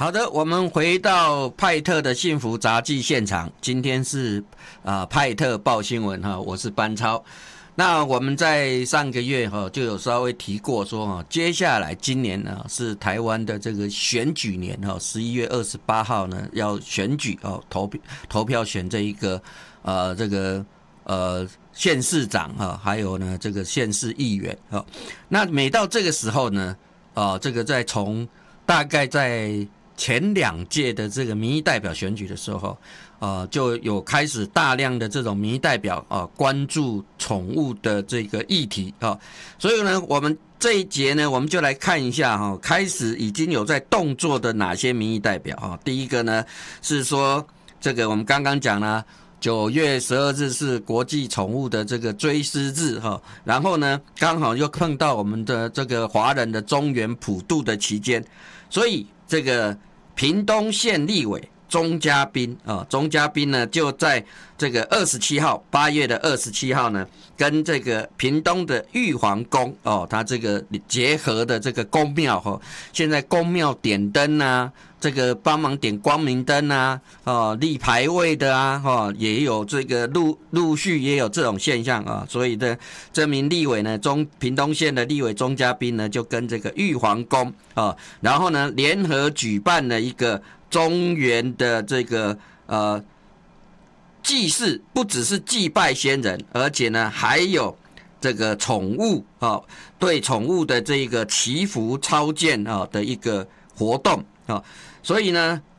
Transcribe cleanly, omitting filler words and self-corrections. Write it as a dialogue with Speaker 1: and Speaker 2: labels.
Speaker 1: 好的，我们回到派特的幸福杂技现场，今天是派特报新闻哈，我是班超。那我们在上个月就有稍微提过说接下来今年呢是台湾的这个选举年11月28号呢要选举投票选这一个这个县市长还有呢这个县市议员那每到这个时候呢这个大概在前2届的这个民意代表选举的时候就有开始大量的这种民意代表关注宠物的这个议题所以呢我们这一节呢我们就来看一下开始已经有在动作的哪些民意代表第一个呢是说这个我们刚刚讲了9月12日是国际宠物的这个追思日然后呢刚好又碰到我们的这个华人的中元普渡的期间，所以这个屏东县立委钟嘉宾呢就在这个8月27号呢跟这个屏东的玉皇宫他这个结合的这个宫庙现在宫庙点灯啊，这个帮忙点光明灯啊立牌位的也有这个陆续也有这种现象所以的这名立委呢屏东县的立委钟嘉宾呢就跟这个玉皇宫然后呢联合举办了一个中元的这个祭祀，不只是祭拜先人，而且呢还有这个宠物对宠物的这个祈福超荐的一个活动所以呢